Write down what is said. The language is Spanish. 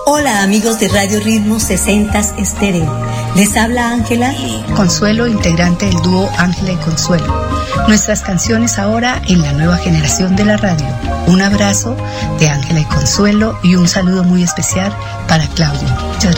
Hola amigos de Radio Ritmo 60 Estéreo. Les habla Ángela y Consuelo, integrante del dúo Ángela y Consuelo. Nuestras canciones ahora en la nueva generación de la radio. Un abrazo de Ángela y Consuelo y un saludo muy especial para Claudio. Muchas